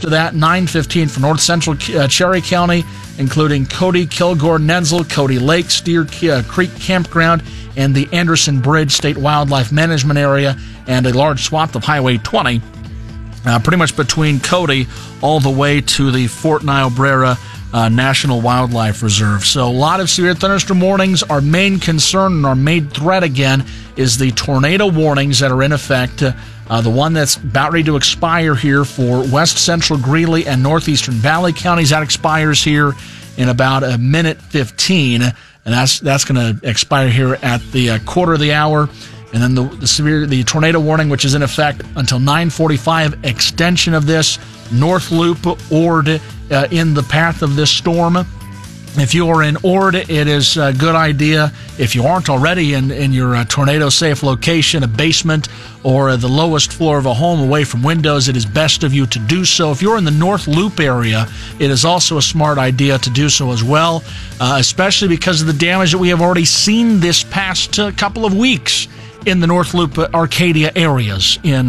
after that, 9:15 for north central Cherry County, including Cody, Kilgore, Netzel, Cody Lake, Steer Creek Campground, and the Anderson Bridge State Wildlife Management Area, and a large swath of Highway 20, pretty much between Cody all the way to the Fort Niobrara National Wildlife Reserve. So a lot of severe thunderstorm warnings. Our main concern and our main threat, again, is the tornado warnings that are in effect. The one that's about ready to expire here for west central Greeley and northeastern Valley counties, that expires here in about a minute 15, and that's going to expire here at the quarter of the hour. And then the tornado warning, which is in effect until 9:45, extension of this North Loop Ord in the path of this storm. If you are in Ord, it is a good idea. If you aren't already in your tornado-safe location, a basement or the lowest floor of a home away from windows, it is best of you to do so. If you're in the North Loop area, it is also a smart idea to do so as well, especially because of the damage that we have already seen this past couple of weeks in the North Loop Arcadia areas in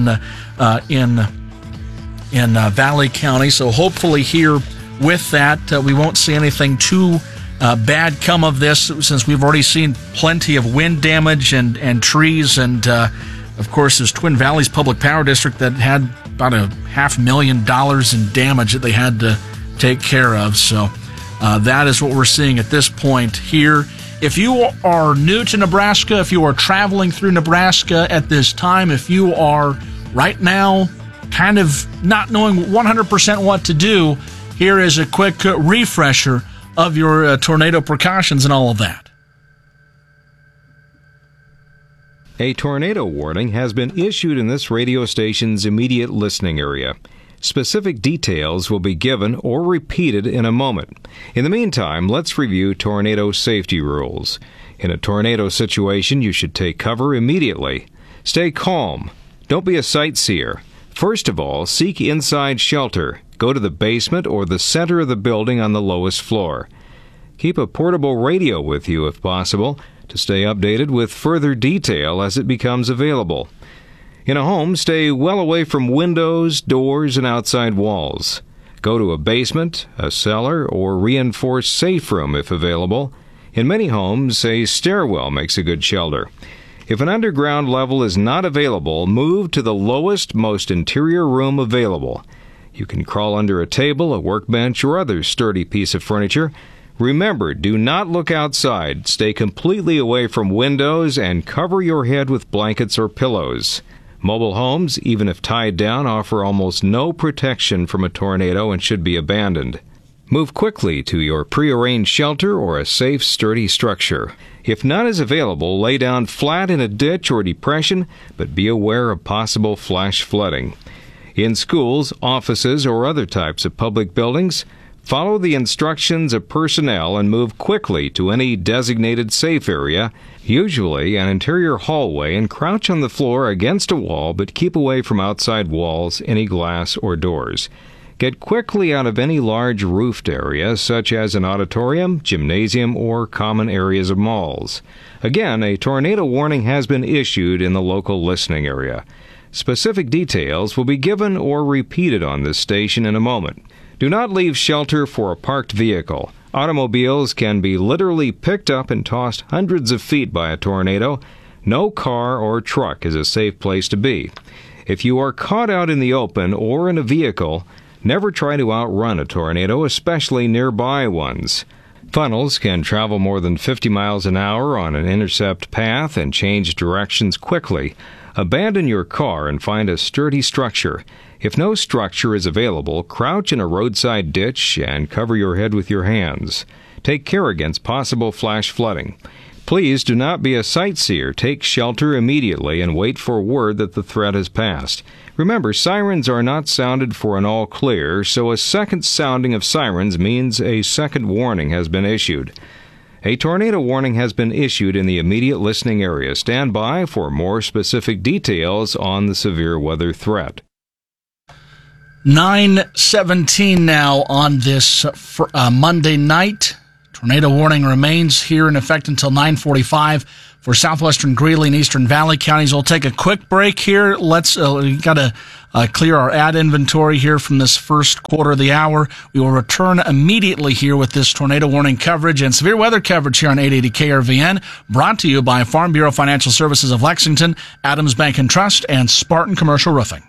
Valley County. So hopefully here with that, we won't see anything too bad come of this, since we've already seen plenty of wind damage and trees. And, of course, there's Twin Valleys Public Power District that had about $500,000 in damage that they had to take care of. So that is what we're seeing at this point here. If you are new to Nebraska, if you are traveling through Nebraska at this time, if you are right now kind of not knowing 100% what to do, here is a quick refresher of your tornado precautions and all of that. A tornado warning has been issued in this radio station's immediate listening area. Specific details will be given or repeated in a moment. In the meantime, let's review tornado safety rules. In a tornado situation, you should take cover immediately. Stay calm. Don't be a sightseer. First of all, seek inside shelter. Go to the basement or the center of the building on the lowest floor. Keep a portable radio with you if possible to stay updated with further detail as it becomes available. In a home, stay well away from windows, doors, and outside walls. Go to a basement, a cellar, or reinforced safe room if available. In many homes, a stairwell makes a good shelter. If an underground level is not available, move to the lowest, most interior room available. You can crawl under a table, a workbench, or other sturdy piece of furniture. Remember, do not look outside. Stay completely away from windows and cover your head with blankets or pillows. Mobile homes, even if tied down, offer almost no protection from a tornado and should be abandoned. Move quickly to your prearranged shelter or a safe, sturdy structure. If none is available, lay down flat in a ditch or depression, but be aware of possible flash flooding. In schools, offices, or other types of public buildings, follow the instructions of personnel and move quickly to any designated safe area, usually an interior hallway, and crouch on the floor against a wall, but keep away from outside walls, any glass or doors. Get quickly out of any large roofed area, such as an auditorium, gymnasium, or common areas of malls. Again, a tornado warning has been issued in the local listening area. Specific details will be given or repeated on this station in a moment. Do not leave shelter for a parked vehicle. Automobiles can be literally picked up and tossed hundreds of feet by a tornado. No car or truck is a safe place to be. If you are caught out in the open or in a vehicle, never try to outrun a tornado, especially nearby ones. Funnels can travel more than 50 miles an hour on an intercept path and change directions quickly. Abandon your car and find a sturdy structure. If no structure is available, crouch in a roadside ditch and cover your head with your hands. Take care against possible flash flooding. Please do not be a sightseer. Take shelter immediately and wait for word that the threat has passed. Remember, sirens are not sounded for an all clear, so a second sounding of sirens means a second warning has been issued. A tornado warning has been issued in the immediate listening area. Stand by for more specific details on the severe weather threat. 9:17 now on this Monday night. Tornado warning remains here in effect until 9:45 for southwestern Greeley and eastern Valley counties. We'll take a quick break here. Let's we got clear our ad inventory here from this first quarter of the hour. We will return immediately here with this tornado warning coverage and severe weather coverage here on 880 KRVN, brought to you by Farm Bureau Financial Services of Lexington, Adams Bank and Trust, and Spartan Commercial Roofing.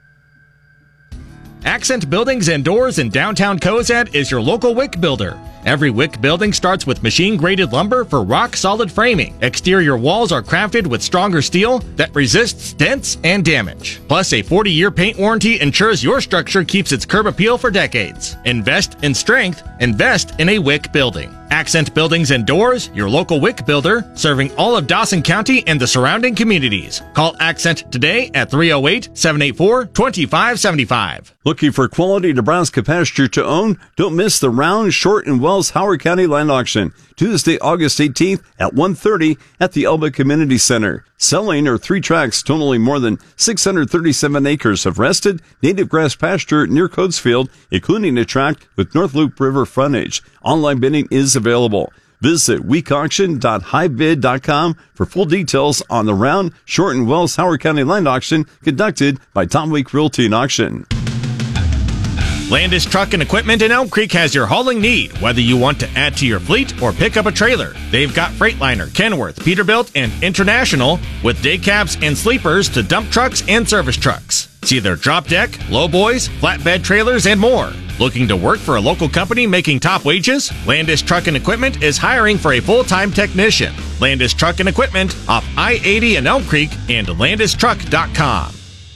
Accent Buildings and Doors in downtown Cozad is your local WIC builder. Every WIC building starts with machine-graded lumber for rock-solid framing. Exterior walls are crafted with stronger steel that resists dents and damage. Plus, a 40-year paint warranty ensures your structure keeps its curb appeal for decades. Invest in strength. Invest in a WIC building. Accent Buildings and Doors, your local WIC builder, serving all of Dawson County and the surrounding communities. Call Accent today at 308-784-2575. Looking for quality Nebraska pasture to own? Don't miss the Round, Short, and Wells Howard County Land Auction, Tuesday, August 18th at 1:30 at the Elba Community Center. Selling are 3 tracts totaling more than 637 acres of rested native grass pasture near Coatesville, including a tract with North Loop River frontage. Online bidding is available. Visit weekauction.highbid.com for full details on the Round, Short, and Wells Howard County Land Auction conducted by Tom Week Realty and Auction. Landis Truck and Equipment in Elm Creek has your hauling need, whether you want to add to your fleet or pick up a trailer. They've got Freightliner, Kenworth, Peterbilt, and International, with day cabs and sleepers to dump trucks and service trucks. See their drop deck, lowboys, flatbed trailers, and more. Looking to work for a local company making top wages? Landis Truck and Equipment is hiring for a full-time technician. Landis Truck and Equipment off I-80 in Elm Creek and landistruck.com.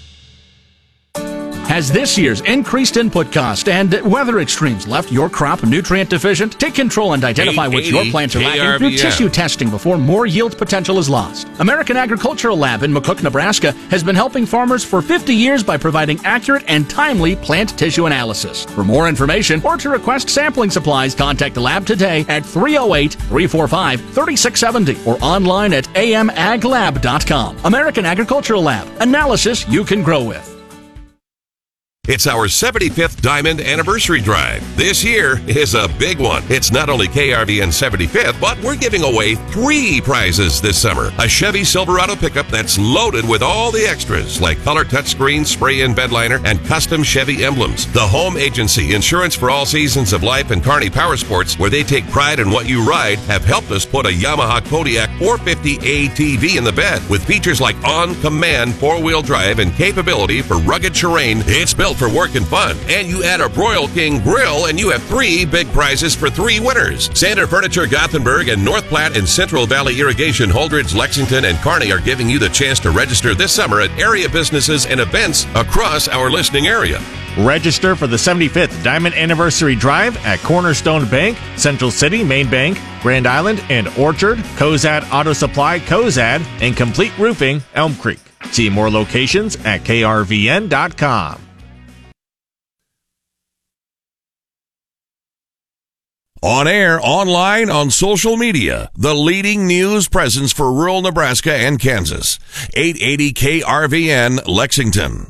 Has this year's increased input cost and weather extremes left your crop nutrient deficient? Take control and identify what your plants are lacking through tissue testing before more yield potential is lost. American Agricultural Lab in McCook, Nebraska has been helping farmers for 50 years by providing accurate and timely plant tissue analysis. For more information or to request sampling supplies, contact the lab today at 308-345-3670 or online at amaglab.com. American Agricultural Lab. Analysis you can grow with. It's our 75th Diamond Anniversary Drive. This year is a big one. It's not only KRVN 75th, but we're giving away 3 prizes this summer. A Chevy Silverado pickup that's loaded with all the extras, like color touchscreen, spray-in bed liner, and custom Chevy emblems. The Home Agency, Insurance for All Seasons of Life, and Kearney Power Sports, where they take pride in what you ride, have helped us put a Yamaha Kodiak 450 ATV in the bed. With features like on-command 4-wheel drive and capability for rugged terrain, it's built for work and fun. And you add a Broil King grill and you have 3 big prizes for 3 winners. Sander Furniture Gothenburg and North Platte and Central Valley Irrigation, Holdridge, Lexington, and Kearney are giving you the chance to register this summer at area businesses and events across our listening area. Register for the 75th Diamond Anniversary Drive at Cornerstone Bank, Central City, Main Bank, Grand Island, and Orchard, Cozad Auto Supply, Cozad, and Complete Roofing, Elm Creek. See more locations at krvn.com. On air, online, on social media, the leading news presence for rural Nebraska and Kansas. 880 KRVN, Lexington.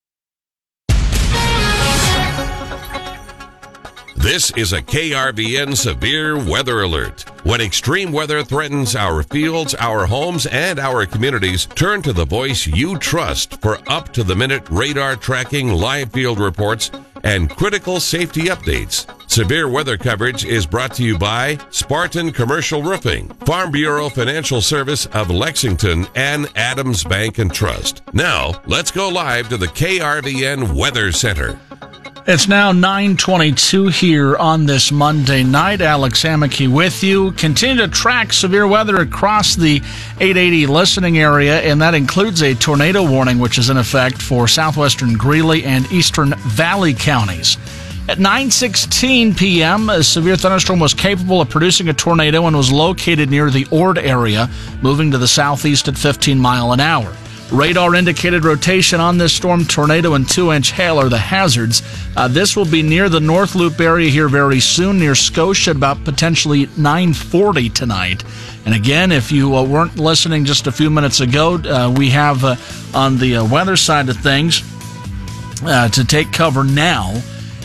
This is a KRVN severe weather alert. When extreme weather threatens our fields, our homes, and our communities, turn to the voice you trust for up-to-the-minute radar tracking, live field reports, and critical safety updates. Severe weather coverage is brought to you by Spartan Commercial Roofing, Farm Bureau Financial Service of Lexington, and Adams Bank and Trust. Now, let's go live to the KRVN Weather Center. It's now 9:22 here on this Monday night. Alex Hammocky with you. Continue to track severe weather across the 880 listening area, and that includes a tornado warning, which is in effect for southwestern Greeley and eastern Valley counties. At 9:16 p.m., a severe thunderstorm was capable of producing a tornado and was located near the Ord area, moving to the southeast at 15 miles an hour. Radar indicated rotation on this storm. Tornado and 2-inch hail are the hazards. This will be near the North Loop area here very soon, near Scotia, at about potentially 9:40 tonight. And again, if you weren't listening just a few minutes ago, we have on the weather side of things to take cover now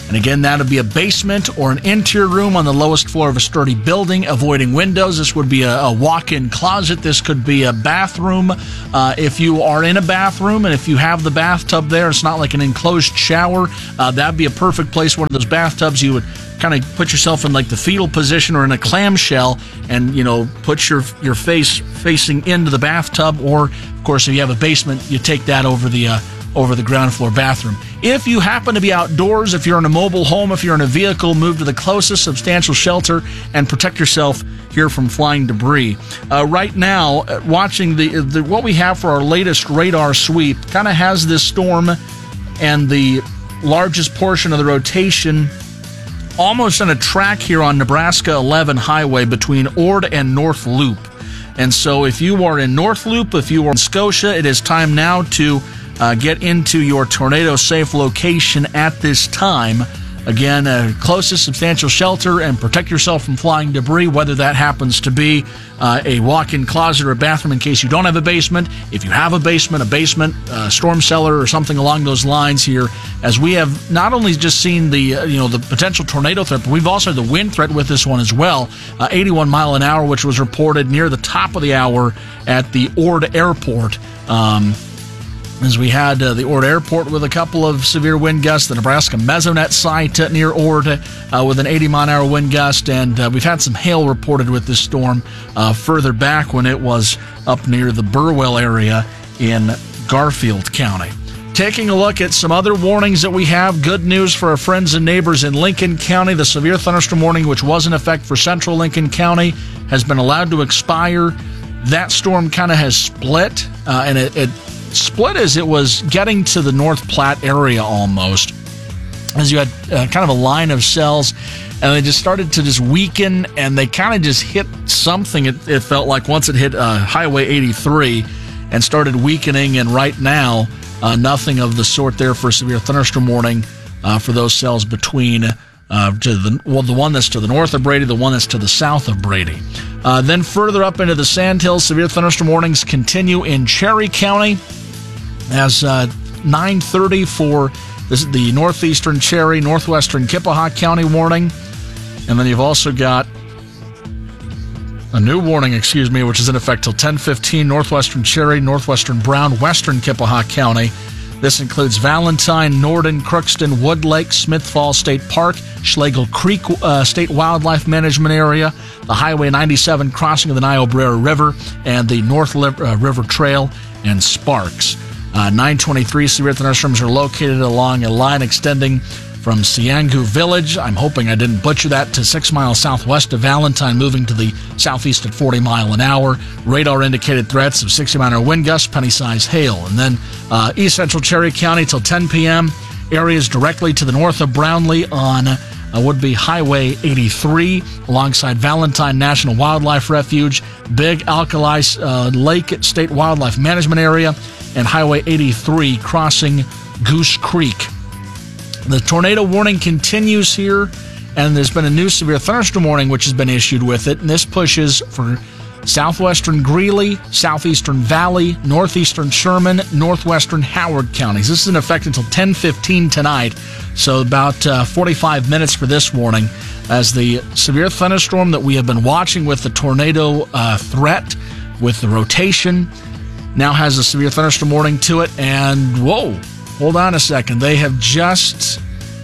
And again, that would be a basement or an interior room on the lowest floor of a sturdy building, avoiding windows. This would be a walk-in closet. This could be a bathroom. If you are in a bathroom and if you have the bathtub there, it's not like an enclosed shower. That'd be a perfect place. One of those bathtubs, you would kind of put yourself in like the fetal position or in a clamshell and, put your face facing into the bathtub. Or, of course, if you have a basement, you take that over the ground floor bathroom. If you happen to be outdoors, if you're in a mobile home, if you're in a vehicle, move to the closest substantial shelter and protect yourself here from flying debris. Right now, watching the what we have for our latest radar sweep kind of has this storm and the largest portion of the rotation almost on a track here on Nebraska 11 highway between Ord and North Loop. And so if you are in North Loop, if you are in Scotia, it is time now to get into your tornado-safe location at this time. Again, closest substantial shelter and protect yourself from flying debris, whether that happens to be a walk-in closet or a bathroom in case you don't have a basement. If you have a basement, storm cellar or something along those lines here, as we have not only just seen the potential tornado threat, but we've also had the wind threat with this one as well. 81 mile an hour, which was reported near the top of the hour at the Ord Airport. As we had the Ord Airport with a couple of severe wind gusts, the Nebraska Mesonet site near Ord with an 80-mile-an-hour wind gust, and we've had some hail reported with this storm further back when it was up near the Burwell area in Garfield County. Taking a look at some other warnings that we have, good news for our friends and neighbors in Lincoln County. The severe thunderstorm warning, which was in effect for central Lincoln County, has been allowed to expire. That storm kind of has split, and it split as it was getting to the North Platte area almost, as you had kind of a line of cells, and they just started to just weaken, and they kind of just hit something, it felt like, once it hit Highway 83 and started weakening, and right now, nothing of the sort there for a severe thunderstorm warning for those cells between the one that's to the north of Brady, the one that's to the south of Brady. Then further up into the Sandhills, severe thunderstorm warnings continue in Cherry County as 9:30 for the northeastern Cherry, northwestern Kippahaw County warning. And then you've also got a new warning, which is in effect till 10:15, northwestern Cherry, northwestern Brown, western Kippahaw County. This includes Valentine, Norden, Crookston, Wood Lake, Smith Falls State Park, Schlegel Creek State Wildlife Management Area, the Highway 97 crossing of the Niobrara River, and the North River Trail and Sparks. 923 severe thunderstorms are located along a line extending from Siangu Village. I'm hoping I didn't butcher that, to 6 miles southwest of Valentine, moving to the southeast at 40 mile an hour. Radar indicated threats of 60 mile an hour wind gusts, penny-sized hail. And then east central Cherry County till 10 p.m. Areas directly to the north of Brownlee on would be Highway 83 alongside Valentine National Wildlife Refuge, Big Alkali Lake State Wildlife Management Area, and Highway 83 crossing Goose Creek. The tornado warning continues here, and there's been a new severe thunderstorm warning which has been issued with it, and this pushes for southwestern Greeley, southeastern Valley, northeastern Sherman, northwestern Howard counties. This is in effect until 10:15 tonight, so about 45 minutes for this warning, as the severe thunderstorm that we have been watching with the tornado threat, with the rotation, now has a severe thunderstorm warning to it. And whoa, hold on a second. They have just,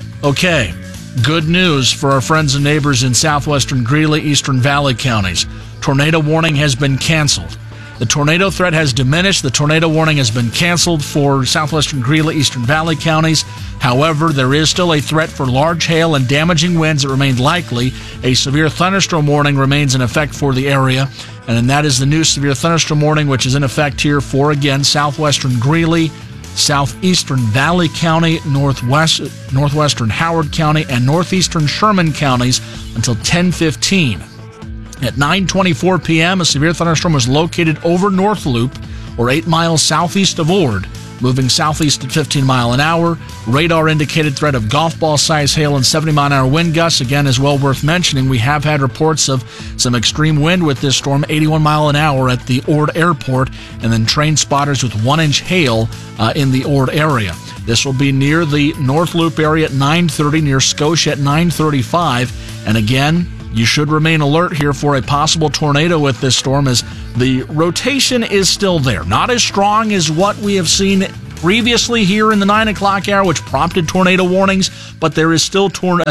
good news for our friends and neighbors in southwestern Greeley, eastern Valley counties. Tornado warning has been canceled. The tornado threat has diminished. The tornado warning has been canceled for southwestern Greeley, eastern Valley counties. However, there is still a threat for large hail and damaging winds that remain likely. A severe thunderstorm warning remains in effect for the area, and then that is the new severe thunderstorm warning, which is in effect here for, again, southwestern Greeley, southeastern Valley County, northwestern Howard County, and northeastern Sherman counties until 10:15. At 9:24 p.m., a severe thunderstorm was located over North Loop, or 8 miles southeast of Ord, moving southeast at 15 mile an hour. Radar indicated threat of golf ball size hail and 70 mile an hour wind gusts. Again, is well worth mentioning, we have had reports of some extreme wind with this storm, 81 mile an hour at the Ord Airport, and then train spotters with 1-inch hail in the Ord area. This will be near the North Loop area at 9:30, near Scotia at 9:35. And again, you should remain alert here for a possible tornado with this storm, as the rotation is still there. Not as strong as what we have seen previously here in the 9 o'clock hour, which prompted tornado warnings, but there is still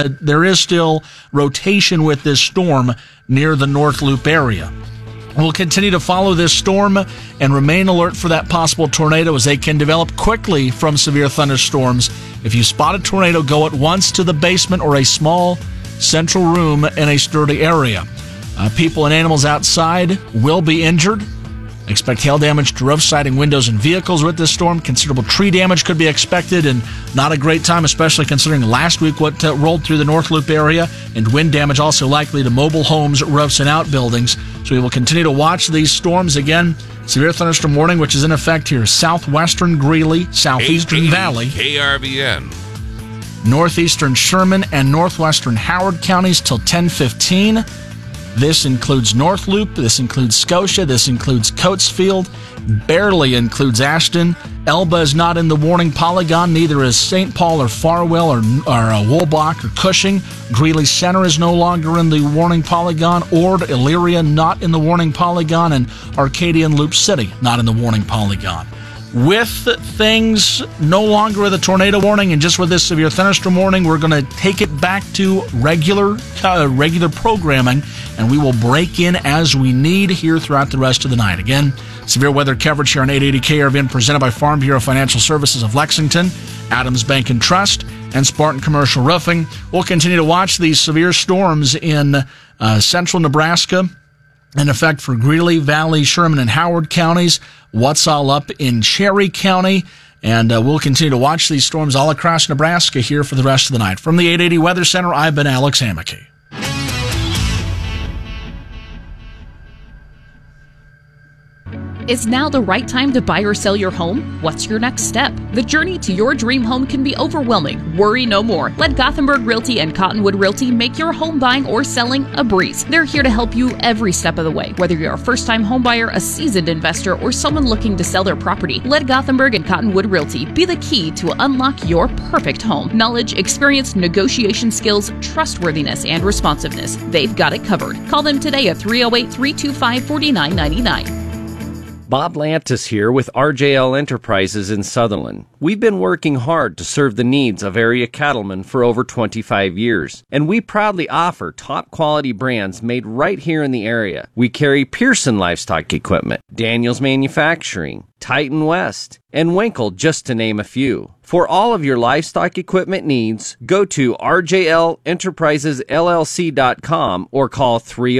rotation with this storm near the North Loop area. We'll continue to follow this storm and remain alert for that possible tornado, as they can develop quickly from severe thunderstorms. If you spot a tornado, go at once to the basement or a small central room in a sturdy area. People and animals outside will be injured. Expect hail damage to roof, siding, windows, and vehicles with this storm. Considerable tree damage could be expected, and not a great time, especially considering last week what rolled through the North Loop area, and wind damage also likely to mobile homes, roofs, and outbuildings. So we will continue to watch these storms. Again, severe thunderstorm warning, which is in effect here. Southwestern Greeley, southeastern Valley, KRVN, northeastern Sherman, and northwestern Howard counties till 10:15. This includes North Loop, this includes Scotia, this includes Coatesville, barely includes Ashton. Elba is not in the warning polygon, neither is St. Paul or Farwell or Woolbach or Cushing. Greeley Center is no longer in the warning polygon. Ord, Elyria not in the warning polygon, and Arcadia and Loop City not in the warning polygon. With things no longer with a tornado warning and just with this severe thunderstorm warning, we're going to take it back to regular programming, and we will break in as we need here throughout the rest of the night. Again, severe weather coverage here on 880 KRVN, presented by Farm Bureau Financial Services of Lexington, Adams Bank and Trust, and Spartan Commercial Roofing. We'll continue to watch these severe storms in central Nebraska, in effect for Greeley, Valley, Sherman, and Howard counties. What's all up in Cherry County? And we'll continue to watch these storms all across Nebraska here for the rest of the night. From the 880 Weather Center, I've been Alex Hammocky. Is now the right time to buy or sell your home? What's your next step? The journey to your dream home can be overwhelming. Worry no more. Let Gothenburg Realty and Cottonwood Realty make your home buying or selling a breeze. They're here to help you every step of the way. Whether you're a first-time homebuyer, a seasoned investor, or someone looking to sell their property, let Gothenburg and Cottonwood Realty be the key to unlock your perfect home. Knowledge, experience, negotiation skills, trustworthiness, and responsiveness. They've got it covered. Call them today at 308-325-4999. Bob Lantis here with RJL Enterprises in Sutherland. We've been working hard to serve the needs of area cattlemen for over 25 years, and we proudly offer top quality brands made right here in the area. We carry Pearson Livestock Equipment, Daniels Manufacturing, Titan West, and Winkle, just to name a few. For all of your livestock equipment needs, go to rjlenterprisesllc.com or call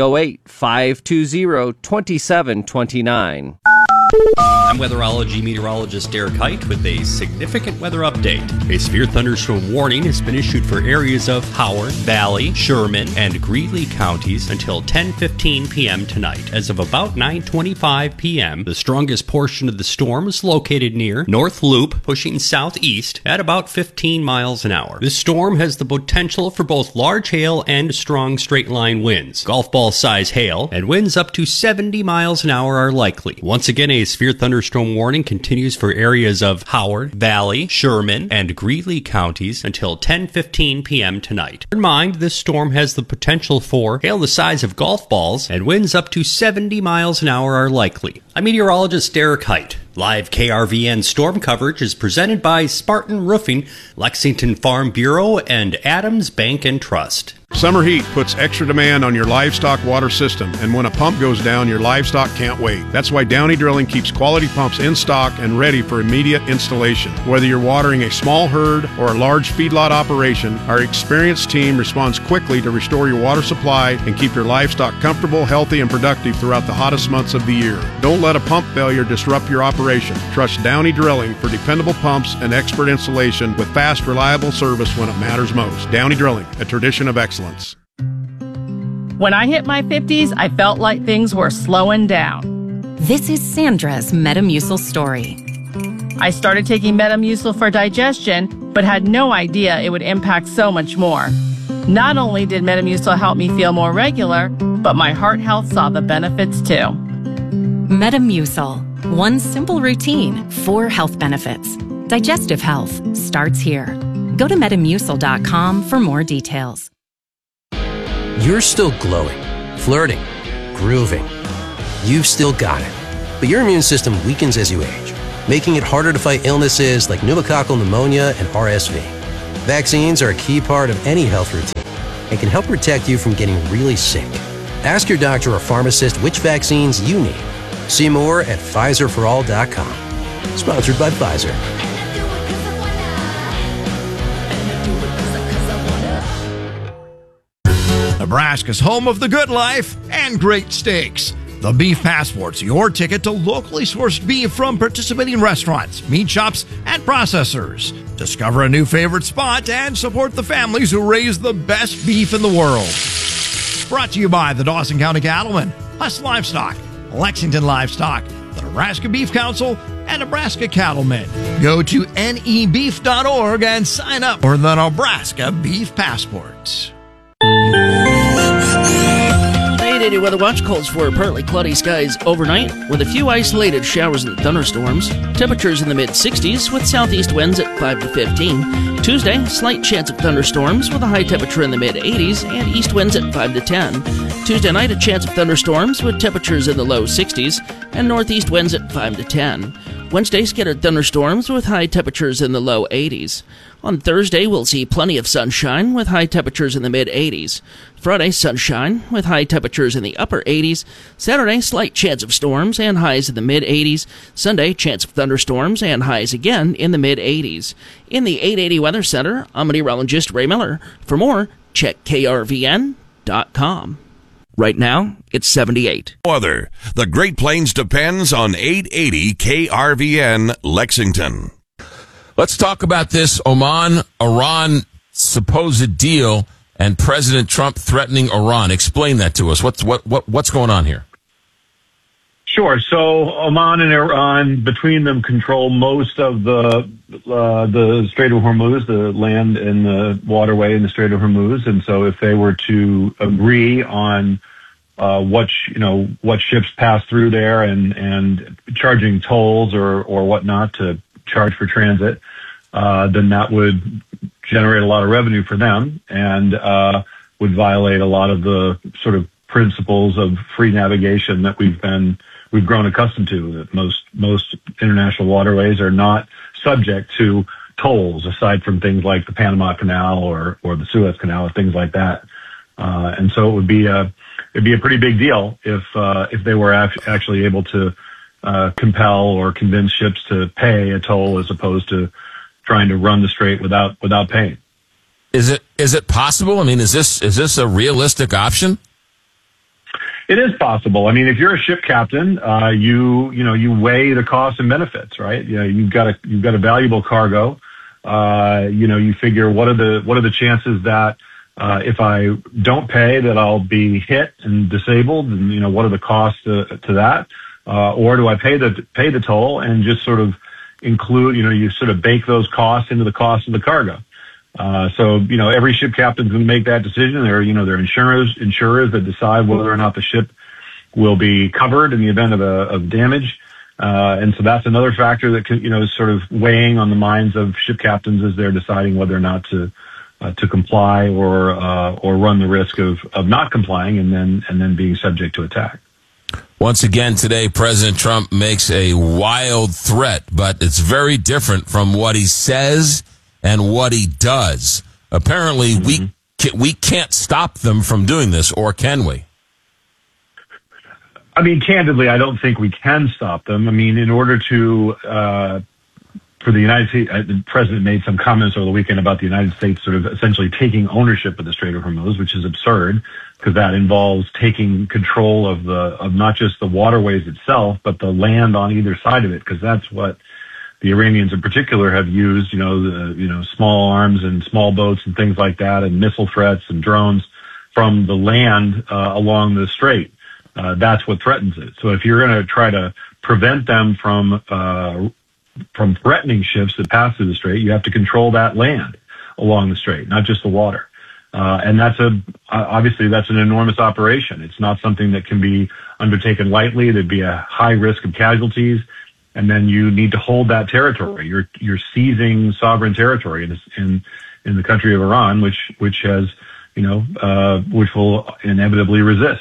308-520-2729. I'm weatherology meteorologist Derek Height with a significant weather update. A severe thunderstorm warning has been issued for areas of Howard, Valley, Sherman, and Greeley counties until 10:15 p.m. tonight. As of about 9:25 p.m., the strongest portion of the storm is located near North Loop, pushing southeast at about 15 miles an hour. This storm has the potential for both large hail and strong straight-line winds. Golf ball size hail and winds up to 70 miles an hour are likely. Once again, a severe thunderstorm warning continues for areas of Howard, Valley, Sherman, and Greeley counties until 10:15 p.m. tonight. Bear in mind, this storm has the potential for hail the size of golf balls, and winds up to 70 miles an hour are likely. I'm meteorologist Derek Height. Live KRVN storm coverage is presented by Spartan Roofing, Lexington Farm Bureau, and Adams Bank and Trust. Summer heat puts extra demand on your livestock water system, and when a pump goes down, your livestock can't wait. That's why Downey Drilling keeps quality pumps in stock and ready for immediate installation. Whether you're watering a small herd or a large feedlot operation, our experienced team responds quickly to restore your water supply and keep your livestock comfortable, healthy, and productive throughout the hottest months of the year. Don't let a pump failure disrupt your operation. Trust Downey Drilling for dependable pumps and expert installation with fast, reliable service when it matters most. Downey Drilling, a tradition of excellence. When I hit my 50s, I felt like things were slowing down. This is Sandra's Metamucil story. I started taking Metamucil for digestion, but had no idea it would impact so much more. Not only did Metamucil help me feel more regular, but my heart health saw the benefits too. Metamucil. One simple routine, 4 health benefits. Digestive health starts here. Go to Metamucil.com for more details. You're still glowing, flirting, grooving. You've still got it. But your immune system weakens as you age, making it harder to fight illnesses like pneumococcal pneumonia and RSV. Vaccines are a key part of any health routine and can help protect you from getting really sick. Ask your doctor or pharmacist which vaccines you need. See more at PfizerForAll.com. Sponsored by Pfizer. Nebraska's home of the good life and great steaks. The Beef Passport's your ticket to locally sourced beef from participating restaurants, meat shops, and processors. Discover a new favorite spot and support the families who raise the best beef in the world. Brought to you by the Dawson County Cattlemen, Huss Livestock, Lexington Livestock, the Nebraska Beef Council, and Nebraska Cattlemen. Go to nebeef.org and sign up for the Nebraska Beef Passports. 880 Weather Watch calls for partly cloudy skies overnight with a few isolated showers and thunderstorms. Temperatures in the mid-60s with southeast winds at 5 to 15. Tuesday, slight chance of thunderstorms with a high temperature in the mid-80s and east winds at 5 to 10. Tuesday night, a chance of thunderstorms with temperatures in the low 60s and northeast winds at 5 to 10. Wednesday, scattered thunderstorms with high temperatures in the low 80s. On Thursday, we'll see plenty of sunshine with high temperatures in the mid-80s. Friday, sunshine with high temperatures in the upper 80s. Saturday, slight chance of storms and highs in the mid-80s. Sunday, chance of thunderstorms and highs again in the mid-80s. In the 880 Weather Center, I'm meteorologist Ray Miller. For more, check krvn.com. Right now, it's 78. Weather. The Great Plains depends on 880 KRVN Lexington. Let's talk about this Oman-Iran supposed deal and President Trump threatening Iran. Explain that to us. What's going on here? Sure. So Oman and Iran, between them, control most of the Strait of Hormuz, the land and the waterway in the Strait of Hormuz. And so, if they were to agree on what ships pass through there and charging tolls or whatnot to charge for transit, then that would generate a lot of revenue for them and would violate a lot of the sort of principles of free navigation that we've grown accustomed to. That most international waterways are not subject to tolls, aside from things like the Panama Canal or the Suez Canal or things like that. And so it'd be a pretty big deal if they were actually able to compel or convince ships to pay a toll as opposed to trying to run the strait without paying. Is it possible? I mean, is this a realistic option? It is possible. I mean, if you're a ship captain, you weigh the costs and benefits, right? You've got a valuable cargo. You figure what are the chances that if I don't pay that I'll be hit and disabled, and what are the costs to that? Or do I pay the toll and just sort of include, you sort of bake those costs into the cost of the cargo. So every ship captain's going to make that decision. There are insurers that decide whether or not the ship will be covered in the event of damage. And so that's another factor that is sort of weighing on the minds of ship captains as they're deciding whether or not to comply or run the risk of not complying and then being subject to attack. Once again today, President Trump makes a wild threat, but it's very different from what he says and what he does. Apparently, we can't stop them from doing this, or can we? I mean, candidly, I don't think we can stop them. I mean, in order to, for the United States, the president made some comments over the weekend about the United States sort of essentially taking ownership of the Strait of Hormuz, which is absurd because that involves taking control of not just the waterways itself, but the land on either side of it, because that's what the Iranians in particular have used, small arms and small boats and things like that, and missile threats and drones from the land along the strait. That's what threatens it. So if you're going to try to prevent them from threatening ships that pass through the strait, you have to control that land along the strait, not just the water. And obviously that's an enormous operation. It's not something that can be undertaken lightly. There'd be a high risk of casualties. and then you need to hold that territory. You're seizing sovereign territory in the country of Iran, which has, which will inevitably resist.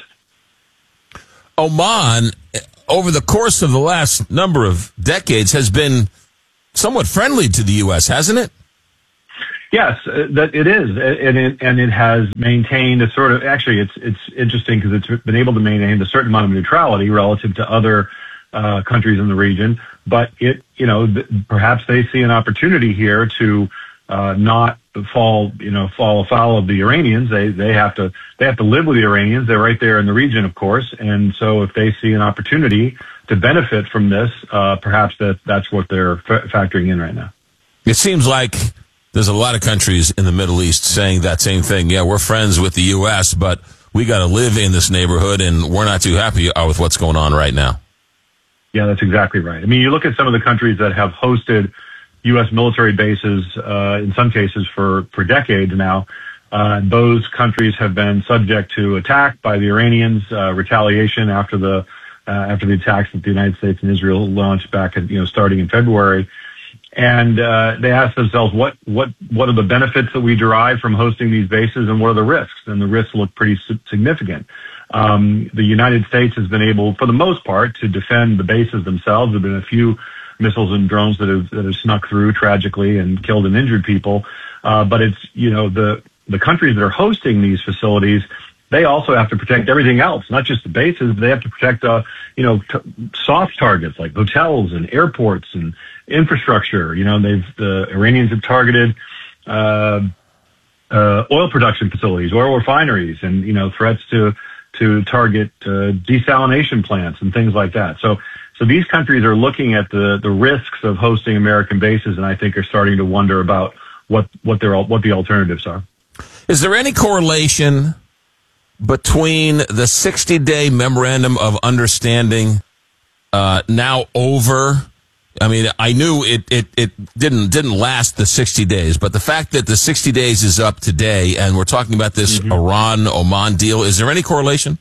Oman, over the course of the last number of decades, has been somewhat friendly to the U.S., hasn't it? Yes, that it is, and it has maintained a sort of. Actually, it's interesting because it's been able to maintain a certain amount of neutrality relative to other countries in the region. But perhaps they see an opportunity here to not fall afoul of the Iranians. They have to live with the Iranians. They're right there in the region, of course, and so if they see an opportunity to benefit from this, perhaps that's what they're factoring in right now. It seems like there's a lot of countries in the Middle East saying that same thing. Yeah, we're friends with the U.S., but we got to live in this neighborhood, and we're not too happy with what's going on right now. Yeah, that's exactly right. I mean, you look at some of the countries that have hosted U.S. military bases, in some cases for decades now. Those countries have been subject to attack by the Iranians, retaliation after the attacks that the United States and Israel launched back at, starting in February. And they ask themselves, what are the benefits that we derive from hosting these bases, and what are the risks? And the risks look pretty significant. The United States has been able, for the most part, to defend the bases themselves. There have been a few missiles and drones that have snuck through tragically and killed and injured people. But it's, the countries that are hosting these facilities, they also have to protect everything else, not just the bases, but they have to protect, soft targets like hotels and airports and infrastructure. The Iranians have targeted, oil production facilities, oil refineries, and, threats to target, desalination plants and things like that. So these countries are looking at the risks of hosting American bases, and I think are starting to wonder about what the alternatives are. Is there any correlation between the 60-day memorandum of understanding now over? I mean, I knew it didn't last the 60 days, but the fact that the 60 days is up today, and we're talking about this Iran-Oman deal, is there any correlation?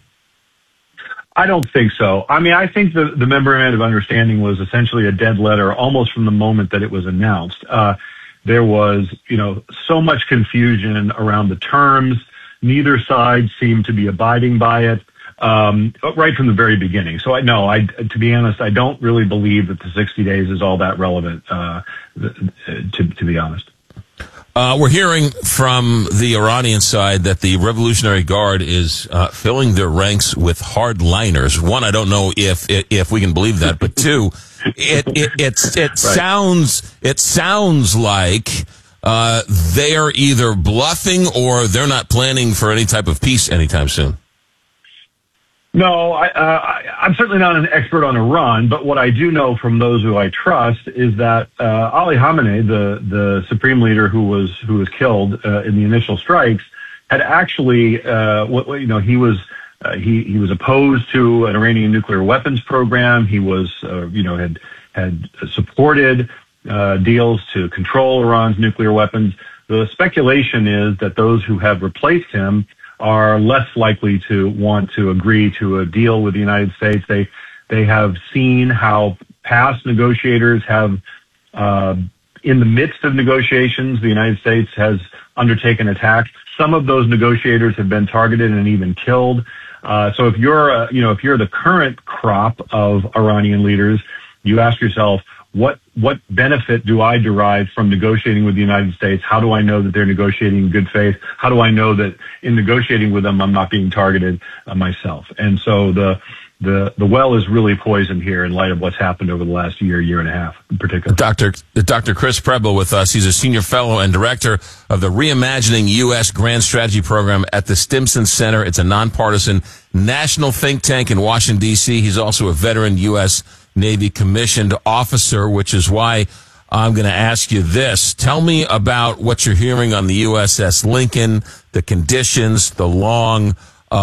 I don't think so. I mean, I think the memorandum of understanding was essentially a dead letter almost from the moment that it was announced. There was, so much confusion around the terms. Neither side seemed to be abiding by it right from the very beginning. So to be honest, I don't really believe that the 60 days is all that relevant, to be honest. We're hearing from the Iranian side that the Revolutionary Guard is filling their ranks with hardliners. One, I don't know if we can believe that, but two, it sounds like they are either bluffing or they're not planning for any type of peace anytime soon. No, I'm certainly not an expert on Iran, but what I do know from those who I trust is that Ali Khamenei, the supreme leader who was killed in the initial strikes, had actually, he was opposed to an Iranian nuclear weapons program. He was, had supported deals to control Iran's nuclear weapons. The speculation is that those who have replaced him are less likely to want to agree to a deal with the United States. They have seen how past negotiators have, in the midst of negotiations, the United States has undertaken attacks. Some of those negotiators have been targeted and even killed. So if you're the current crop of Iranian leaders, you ask yourself, what benefit do I derive from negotiating with the United States? How do I know that they're negotiating in good faith? How do I know that in negotiating with them, I'm not being targeted myself? And so the well is really poisoned here in light of what's happened over the last year and a half in particular. Dr. Chris Preble with us. He's a senior fellow and director of the Reimagining U.S. Grand Strategy Program at the Stimson Center. It's a nonpartisan national think tank in Washington, D.C. He's also a veteran U.S. Navy commissioned officer, which is why I'm going to ask you this. Tell me about what you're hearing on the USS Lincoln, the conditions, the long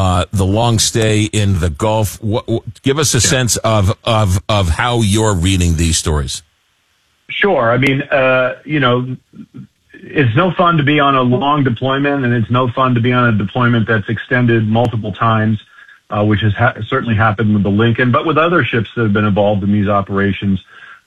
stay in the Gulf. Give us a sense of how you're reading these stories. Sure. I mean, it's no fun to be on a long deployment, and it's no fun to be on a deployment that's extended multiple times. Which has certainly happened with the Lincoln, but with other ships that have been involved in these operations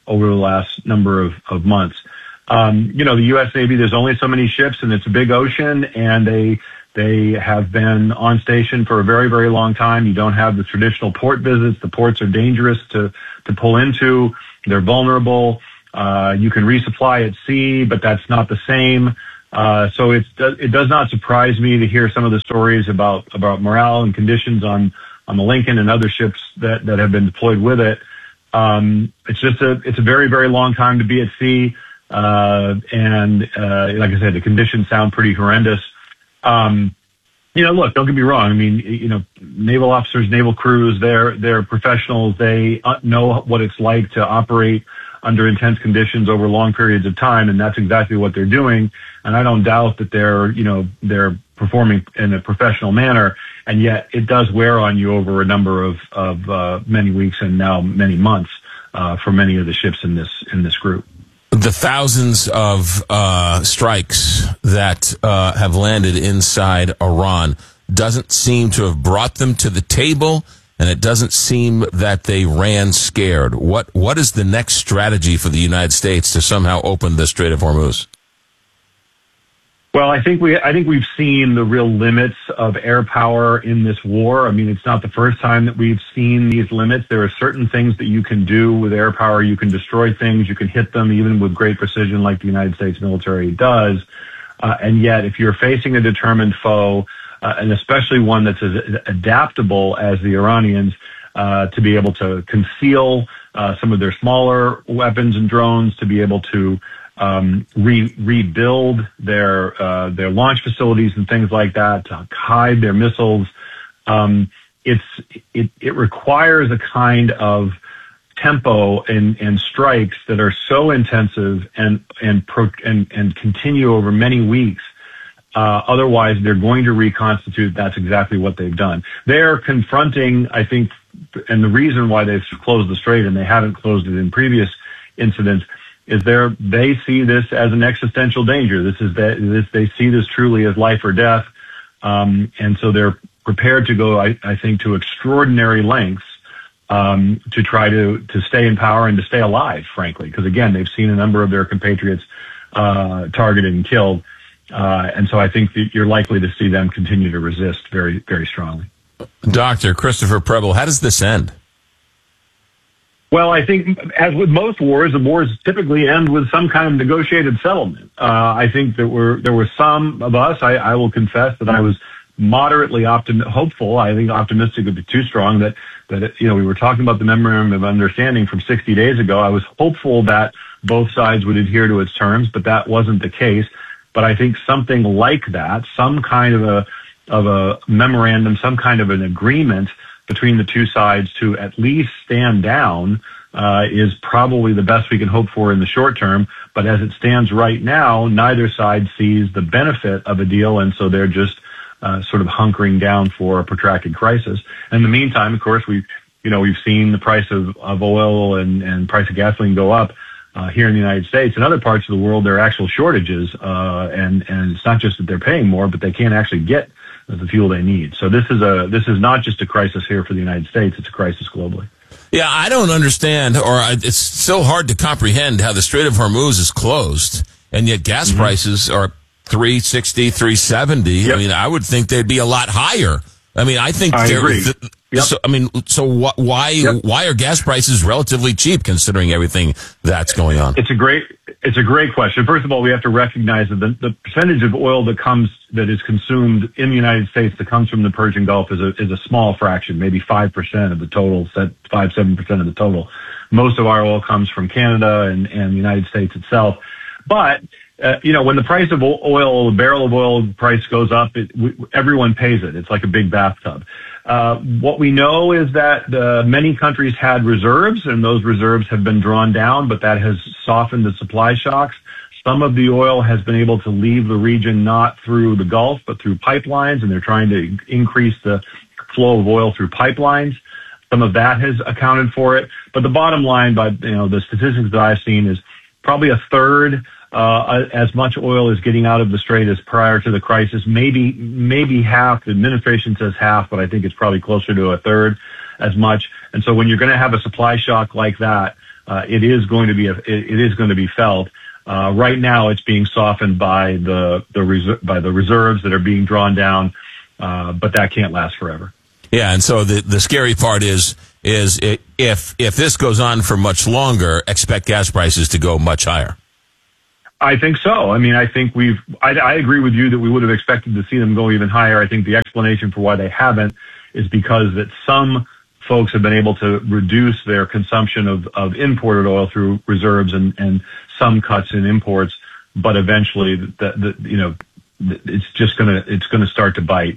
over the last number of months. The U.S. Navy, there's only so many ships, and it's a big ocean, and they have been on station for a very, very long time. You don't have the traditional port visits. The ports are dangerous to pull into. They're vulnerable. You can resupply at sea, but that's not the same. So it does not surprise me to hear some of the stories about morale and conditions on the Lincoln and other ships that have been deployed with it. It's a very, very long time to be at sea. And like I said, the conditions sound pretty horrendous. Look, don't get me wrong. I mean, naval officers, naval crews, they're professionals. They know what it's like to operate under intense conditions over long periods of time, and that's exactly what they're doing. And I don't doubt that they're performing in a professional manner, and yet it does wear on you over a number of many weeks and now many months for many of the ships in this group. The thousands of strikes that have landed inside Iran doesn't seem to have brought them to the table, and it doesn't seem that they ran scared. What is the next strategy for the United States to somehow open the Strait of Hormuz? Well, I think we've seen the real limits of air power in this war. I mean, it's not the first time that we've seen these limits. There are certain things that you can do with air power. You can destroy things. You can hit them even with great precision like the United States military does. And yet, if you're facing a determined foe, and especially one that's as adaptable as the Iranians, to be able to conceal some of their smaller weapons and drones, to be able to rebuild their launch facilities and things like that, to hide their missiles. It requires a kind of tempo and strikes that are so intensive and continue over many weeks. Otherwise, they're going to reconstitute. That's exactly what they've done. They're confronting, I think, and the reason why they've closed the strait and they haven't closed it in previous incidents is they see this as an existential danger. They see this truly as life or death, and so they're prepared to go, I think, to extraordinary lengths to try to stay in power and to stay alive, frankly, because again, they've seen a number of their compatriots targeted and killed, and so I think that you're likely to see them continue to resist very, very strongly. Dr. Christopher Preble, how does this end? Well, I think, as with most wars, the wars typically end with some kind of negotiated settlement. I think there were some of us, I will confess that I was moderately hopeful. I think optimistic would be too strong that we were talking about the memorandum of understanding from 60 days ago. I was hopeful that both sides would adhere to its terms, but that wasn't the case. But I think something like that, some kind of a memorandum, some kind of an agreement between the two sides to at least stand down is probably the best we can hope for in the short term. But as it stands right now, neither side sees the benefit of a deal, and so they're just sort of hunkering down for a protracted crisis. In the meantime, of course, we've seen the price of oil and price of gasoline go up here in the United States. In other parts of the world, there are actual shortages, and it's not just that they're paying more, but they can't actually get the fuel they need. So this is not just a crisis here for the United States; it's a crisis globally. Yeah, I don't understand, it's so hard to comprehend how the Strait of Hormuz is closed, and yet gas prices are $3.60, $3.70. Yep. I mean, I would think they'd be a lot higher. I mean, I think I agree. Yep. So why are gas prices relatively cheap considering everything that's going on? It's a great question. First of all, we have to recognize that the percentage of oil that is consumed in the United States that comes from the Persian Gulf is a small fraction, maybe 5% of the total, 7% of the total. Most of our oil comes from Canada and the United States itself. But when the price of oil, the barrel of oil price goes up, everyone pays it. It's like a big bathtub. What we know is that many countries had reserves, and those reserves have been drawn down, but that has softened the supply shocks. Some of the oil has been able to leave the region not through the Gulf, but through pipelines, and they're trying to increase the flow of oil through pipelines. Some of that has accounted for it. But the bottom line, by the statistics that I've seen, is probably a third as much oil is getting out of the strait as prior to the crisis. Maybe half. The administration says half, but I think it's probably closer to a third as much. And so when you're going to have a supply shock like that, it is going to be felt. Right now, it's being softened by the reserves that are being drawn down, but that can't last forever. Yeah, and so the scary part is if this goes on for much longer, expect gas prices to go much higher. I think so. I mean, I think I agree with you that we would have expected to see them go even higher. I think the explanation for why they haven't is because that some folks have been able to reduce their consumption of imported oil through reserves and some cuts in imports, but eventually it's going to start to bite.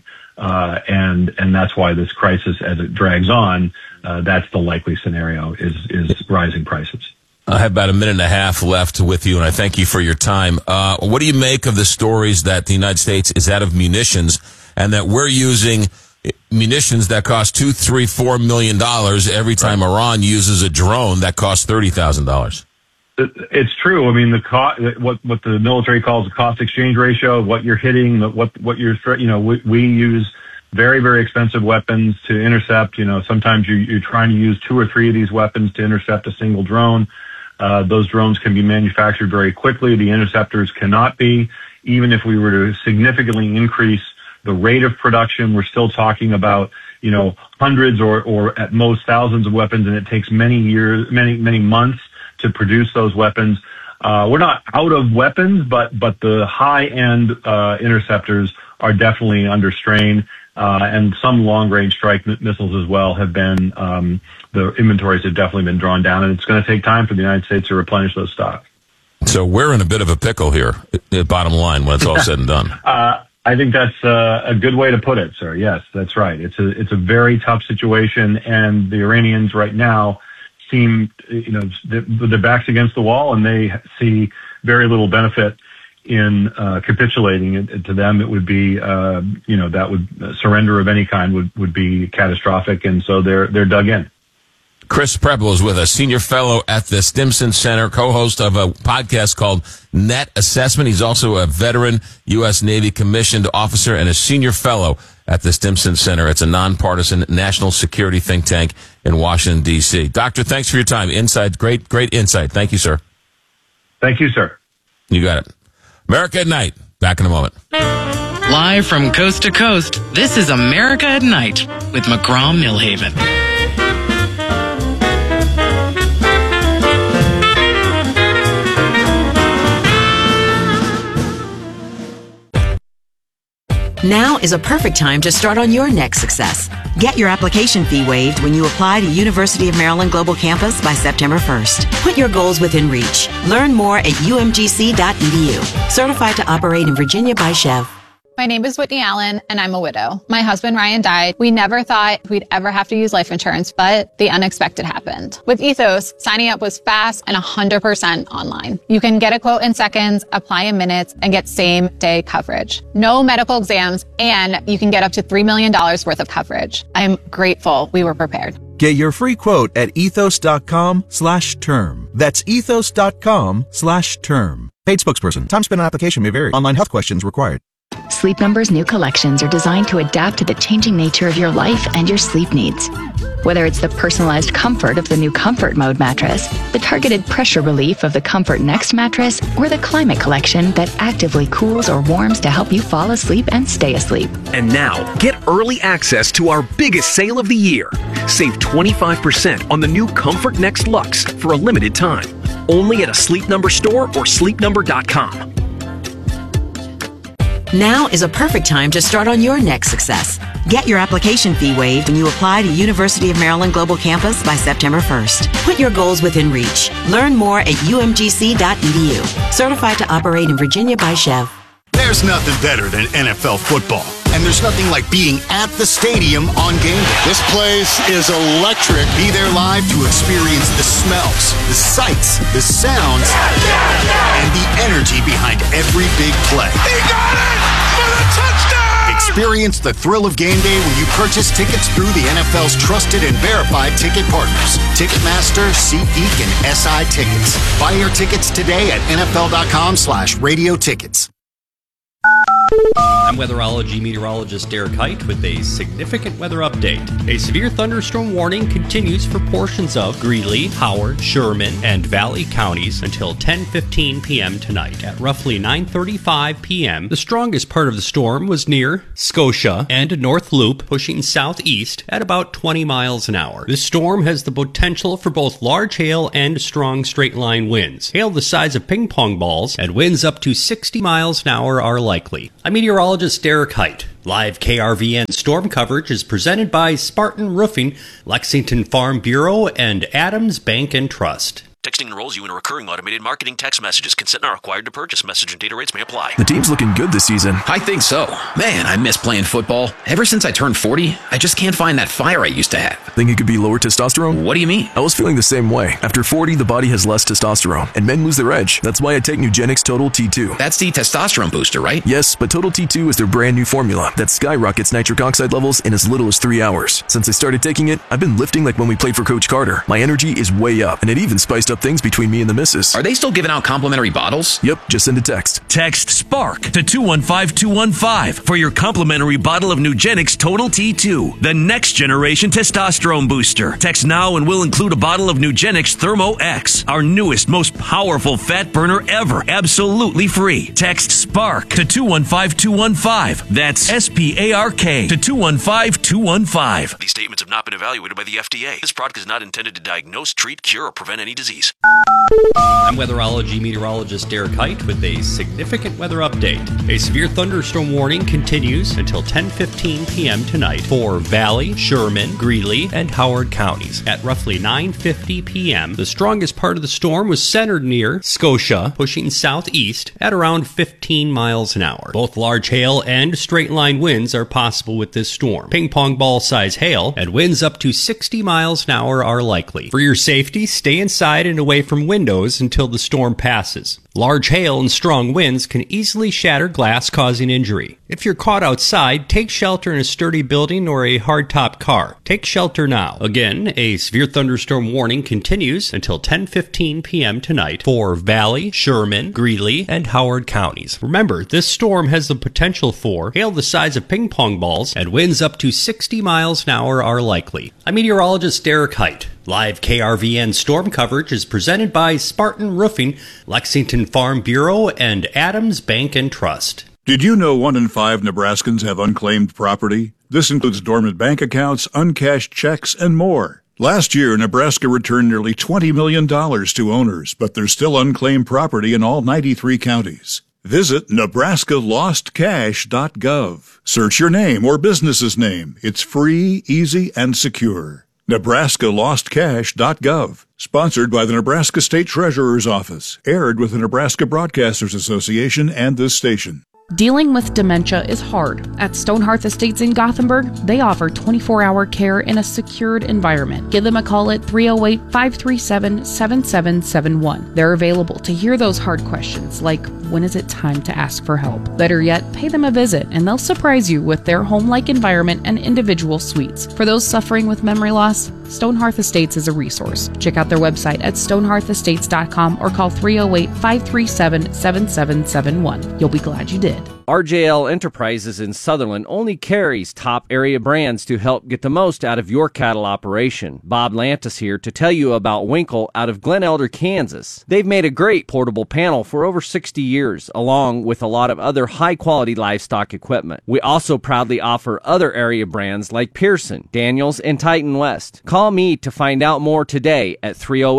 And that's why this crisis, as it drags on, that's the likely scenario is rising prices. I have about a minute and a half left with you, and I thank you for your time. What do you make of the stories that the United States is out of munitions and that we're using munitions that cost $2, $3, $4 million every time Iran uses a drone that costs $30,000? It's true. I mean, what the military calls the cost exchange ratio, what you're hitting, what you're, we use very, very expensive weapons to intercept. Sometimes you're trying to use 2 or 3 of these weapons to intercept a single drone. Those drones can be manufactured very quickly. The interceptors cannot be. Even if we were to significantly increase the rate of production, we're still talking about, hundreds or at most thousands of weapons, and it takes many years, many months to produce those weapons. We're not out of weapons, but the high-end interceptors are definitely under strain, and some long-range strike missiles as well have been, the inventories have definitely been drawn down, and it's going to take time for the United States to replenish those stocks. So we're in a bit of a pickle here, bottom line, when it's all said and done. I think that's a good way to put it, sir. Yes, that's right. It's a very tough situation, and the Iranians right now seem, their backs against the wall, and they see very little benefit in capitulating. To them, it would be, surrender of any kind would be catastrophic, and so they're dug in. Chris Preble is with us, senior fellow at the Stimson Center, co-host of a podcast called Net Assessment. He's also a veteran U.S. Navy commissioned officer and a senior fellow at the Stimson Center. It's a nonpartisan national security think tank in Washington, D.C. Doctor, thanks for your time. Great insight. Thank you, sir. Thank you, sir. You got it. America at Night. Back in a moment. Live from coast to coast, this is America at Night with McGraw-Millhaven. Now is a perfect time to start on your next success. Get your application fee waived when you apply to University of Maryland Global Campus by September 1st. Put your goals within reach. Learn more at umgc.edu. Certified to operate in Virginia by Chev. My name is Whitney Allen, and I'm a widow. My husband, Ryan, died. We never thought we'd ever have to use life insurance, but the unexpected happened. With Ethos, signing up was fast and 100% online. You can get a quote in seconds, apply in minutes, and get same-day coverage. No medical exams, and you can get up to $3 million worth of coverage. I'm grateful we were prepared. Get your free quote at ethos.com/term. That's ethos.com/term. Paid spokesperson. Time spent on application may vary. Online health questions required. Sleep Number's new collections are designed to adapt to the changing nature of your life and your sleep needs. Whether it's the personalized comfort of the new Comfort Mode mattress, the targeted pressure relief of the Comfort Next mattress, or the Climate Collection that actively cools or warms to help you fall asleep and stay asleep. And now, get early access to our biggest sale of the year. Save 25% on the new Comfort Next Luxe for a limited time. Only at a Sleep Number store or sleepnumber.com. Now is a perfect time to start on your next success. Get your application fee waived when you apply to University of Maryland Global Campus by September 1st. Put your goals within reach. Learn more at umgc.edu. Certified to operate in Virginia by Chev. There's nothing better than NFL football. And there's nothing like being at the stadium on game day. This place is electric. Be there live to experience the smells, the sights, the sounds, and the energy behind every big play. He got it for the touchdown! Experience the thrill of game day when you purchase tickets through the NFL's trusted and verified ticket partners. Ticketmaster, SeatGeek, and SI Tickets. Buy your tickets today at NFL.com/radio tickets. I'm weatherology meteorologist Derek Height with a significant weather update. A severe thunderstorm warning continues for portions of Greeley, Howard, Sherman, and Valley counties until 10:15 p.m. tonight. At roughly 9:35 p.m., the strongest part of the storm was near Scotia and North Loop, pushing southeast at about 20 miles an hour. This storm has the potential for both large hail and strong straight-line winds. Hail the size of ping pong balls and winds up to 60 miles an hour are likely. I'm meteorologist Derek Height. Live KRVN storm coverage is presented by Spartan Roofing, Lexington Farm Bureau, and Adams Bank and Trust. Texting enrolls you in a recurring automated marketing text messages. Consent not required to purchase. Message and data rates may apply. The team's looking good this season. I think so. Man, I miss playing football. Ever since I turned 40, I just can't find that fire I used to have. Think it could be lower testosterone? What do you mean? I was feeling the same way. After 40, the body has less testosterone, and men lose their edge. That's why I take Nugenix Total T2. That's the testosterone booster, right? Yes, but Total T2 is their brand new formula that skyrockets nitric oxide levels in as little as 3 hours. Since I started taking it, I've been lifting like when we played for Coach Carter. My energy is way up, and it even spiced up things between me and the missus. Are they still giving out complimentary bottles? Yep, just send a text. Text SPARK to 215-215 for your complimentary bottle of Nugenix Total T2, the next generation testosterone booster. Text now and we'll include a bottle of Nugenix Thermo X, our newest, most powerful fat burner ever, absolutely free. Text SPARK to 215-215. That's SPARK to 215-215. These statements have not been evaluated by the FDA. This product is not intended to diagnose, treat, cure, or prevent any disease. I'm weatherology meteorologist Derek Height with a significant weather update. A severe thunderstorm warning continues until 10:15 p.m. tonight for Valley, Sherman, Greeley, and Howard counties. At roughly 9:50 p.m., the strongest part of the storm was centered near Scotia, pushing southeast at around 15 miles an hour. Both large hail and straight-line winds are possible with this storm. Ping pong ball size hail and winds up to 60 miles an hour are likely. For your safety, stay inside and away from windows until the storm passes. Large hail and strong winds can easily shatter glass, causing injury. If you're caught outside, take shelter in a sturdy building or a hardtop car. Take shelter now. Again, a severe thunderstorm warning continues until 10:15 p.m. tonight for Valley, Sherman, Greeley, and Howard counties. Remember, this storm has the potential for hail the size of ping pong balls and winds up to 60 miles an hour are likely. I'm meteorologist Derek Height. Live KRVN storm coverage is presented by Spartan Roofing, Lexington Farm Bureau, and Adams Bank and Trust. Did you know 1 in 5 Nebraskans have unclaimed property? This includes dormant bank accounts, uncashed checks, and more. Last year, Nebraska returned nearly $20 million to owners, but there's still unclaimed property in all 93 counties. Visit nebraskalostcash.gov. Search your name or business's name. It's free, easy, and secure. nebraskalostcash.gov. Sponsored by the Nebraska State Treasurer's Office. Aired with the Nebraska Broadcasters Association and this station. Dealing with dementia is hard. At Stonehearth Estates in Gothenburg, they offer 24-hour care in a secured environment. Give them a call at 308-537-7771. They're available to hear those hard questions like, when is it time to ask for help? Better yet, pay them a visit and they'll surprise you with their home-like environment and individual suites. For those suffering with memory loss, Stonehearth Estates is a resource. Check out their website at stonehearthestates.com or call 308-537-7771. You'll be glad you did. RJL Enterprises in Sutherland only carries top area brands to help get the most out of your cattle operation. Bob Lantis here to tell you about Winkle out of Glen Elder, Kansas. They've made a great portable panel for over 60 years, along with a lot of other high-quality livestock equipment. We also proudly offer other area brands like Pearson, Daniels, and Titan West. Call me to find out more today at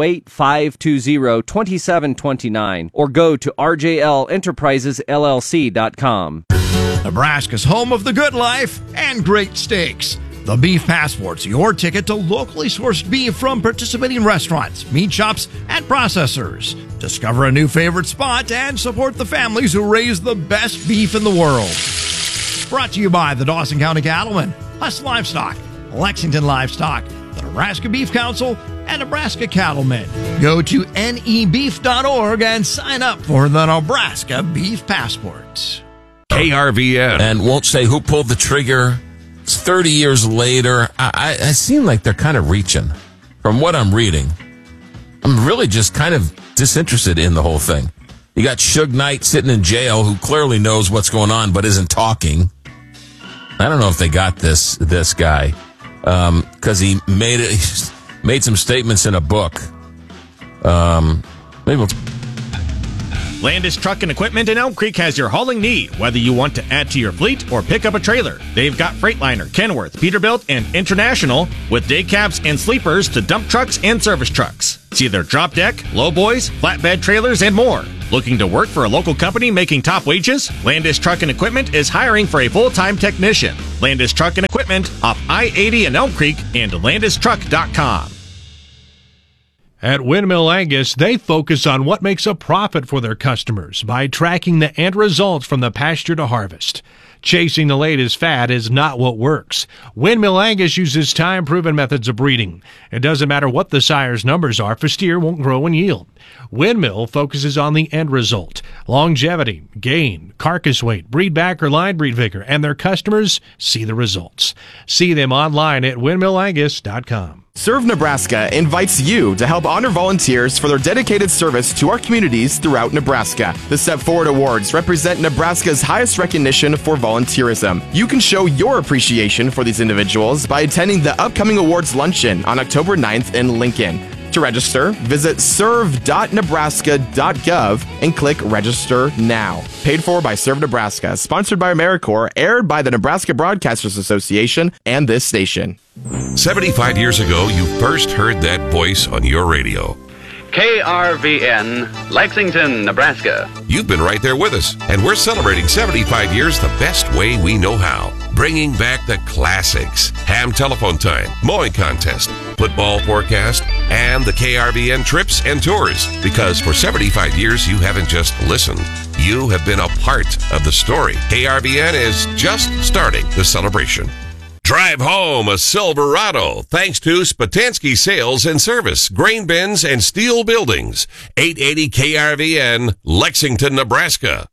308-520-2729 or go to rjlenterprisesllc.com. Nebraska's home of the good life and great steaks. The Beef Passport's your ticket to locally sourced beef from participating restaurants, meat shops, and processors. Discover a new favorite spot and support the families who raise the best beef in the world. Brought to you by the Dawson County Cattlemen, Huss Livestock, Lexington Livestock, the Nebraska Beef Council, and Nebraska Cattlemen. Go to nebeef.org and sign up for the Nebraska Beef Passports. KRVN. And won't say who pulled the trigger. It's 30 years later. I seem like they're kind of reaching. From what I'm reading, I'm really just kind of disinterested in the whole thing. You got Suge Knight sitting in jail who clearly knows what's going on but isn't talking. I don't know if they got this guy because he made some statements in a book. Maybe we'll Landis Truck and Equipment in Elm Creek has your hauling need, whether you want to add to your fleet or pick up a trailer. They've got Freightliner, Kenworth, Peterbilt, and International, with day cabs and sleepers to dump trucks and service trucks. See their drop deck, lowboys, flatbed trailers, and more. Looking to work for a local company making top wages? Landis Truck and Equipment is hiring for a full-time technician. Landis Truck and Equipment off I-80 in Elm Creek and LandisTruck.com. At Windmill Angus, they focus on what makes a profit for their customers by tracking the end results from the pasture to harvest. Chasing the latest fad is not what works. Windmill Angus uses time-proven methods of breeding. It doesn't matter what the sire's numbers are, if steer won't grow and yield. Windmill focuses on the end result: longevity, gain, carcass weight, breed back or line breed vigor, and their customers see the results. See them online at windmillangus.com. Serve Nebraska invites you to help honor volunteers for their dedicated service to our communities throughout Nebraska. The Step Forward Awards represent Nebraska's highest recognition for volunteerism. You can show your appreciation for these individuals by attending the upcoming awards luncheon on October 9th in Lincoln. To register, visit serve.nebraska.gov and click Register Now. Paid for by Serve Nebraska, sponsored by AmeriCorps, aired by the Nebraska Broadcasters Association and this station. 75 years ago, you first heard that voice on your radio. KRVN, Lexington, Nebraska. You've been right there with us, and we're celebrating 75 years the best way we know how. Bringing back the classics: ham telephone time, mowing contest, football forecast, and the KRVN trips and tours. Because for 75 years, you haven't just listened. You have been a part of the story. KRVN is just starting the celebration. Drive home a Silverado thanks to Spatansky Sales and Service, grain bins and steel buildings. 880 KRVN, Lexington, Nebraska.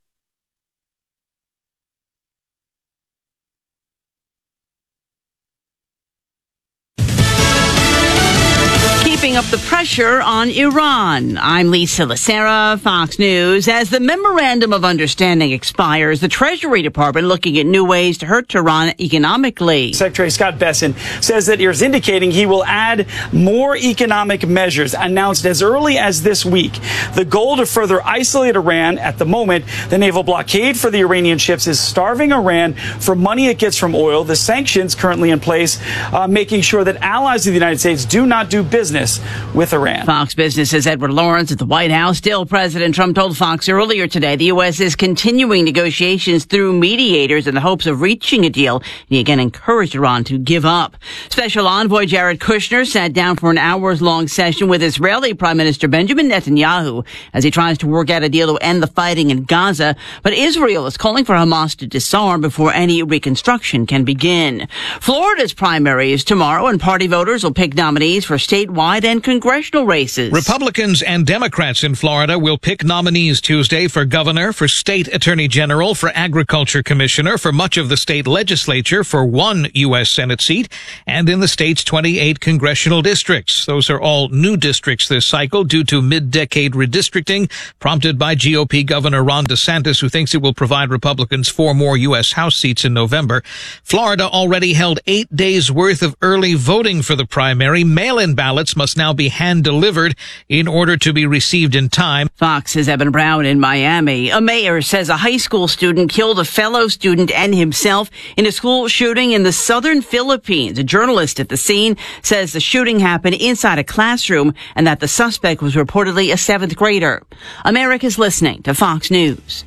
Keeping up the pressure on Iran. I'm Lisa Lacera, Fox News. As the Memorandum of Understanding expires, the Treasury Department looking at new ways to hurt Tehran economically. Secretary Scott Bessent says that is indicating he will add more economic measures announced as early as this week. The goal to further isolate Iran. At the moment, the naval blockade for the Iranian ships is starving Iran for money it gets from oil. The sanctions currently in place, making sure that allies of the United States do not do business with Iran. Fox Business's Edward Lawrence at the White House. Still, President Trump told Fox earlier today the U.S. is continuing negotiations through mediators in the hopes of reaching a deal. He again encouraged Iran to give up. Special Envoy Jared Kushner sat down for an hours-long session with Israeli Prime Minister Benjamin Netanyahu as he tries to work out a deal to end the fighting in Gaza. But Israel is calling for Hamas to disarm before any reconstruction can begin. Florida's primary is tomorrow, and party voters will pick nominees for statewide and congressional races. Republicans and Democrats in Florida will pick nominees Tuesday for governor, for state attorney general, for agriculture commissioner, for much of the state legislature, for one U.S. Senate seat, and in the state's 28 congressional districts. Those are all new districts this cycle due to mid-decade redistricting prompted by GOP Governor Ron DeSantis, who thinks it will provide Republicans 4 more U.S. House seats in November. Florida already held 8 days' worth of early voting for the primary. Mail-in ballots must now be hand-delivered in order to be received in time. Fox's Evan Brown in Miami. A mayor says a high school student killed a fellow student and himself in a school shooting in the southern Philippines. A journalist at the scene says the shooting happened inside a classroom and that the suspect was reportedly a 7th grader. America's listening to Fox News.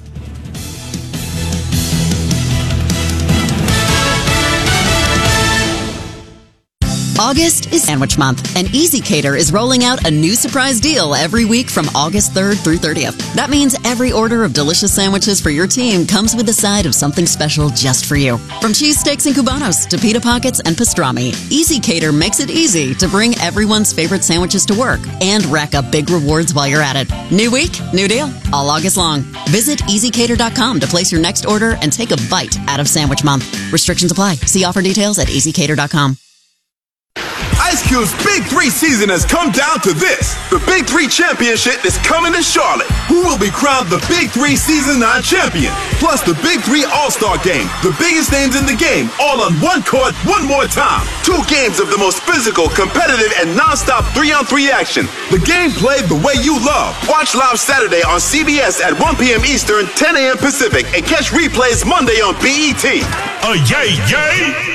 August is Sandwich Month, and EasyCater is rolling out a new surprise deal every week from August 3rd through 30th. That means every order of delicious sandwiches for your team comes with a side of something special just for you. From cheesesteaks and cubanos to pita pockets and pastrami, EasyCater makes it easy to bring everyone's favorite sandwiches to work and rack up big rewards while you're at it. New week, new deal, all August long. Visit EasyCater.com to place your next order and take a bite out of Sandwich Month. Restrictions apply. See offer details at EasyCater.com. Ice Cube's Big 3 season has come down to this. The Big 3 Championship is coming to Charlotte. Who will be crowned the Big 3 Season 9 champion? Plus the Big 3 All-Star Game. The biggest names in the game, all on one court, one more time. 2 games of the most physical, competitive, and non-stop 3-on-3 action. The game played the way you love. Watch live Saturday on CBS at 1 p.m. Eastern, 10 a.m. Pacific, and catch replays Monday on BET. Yay!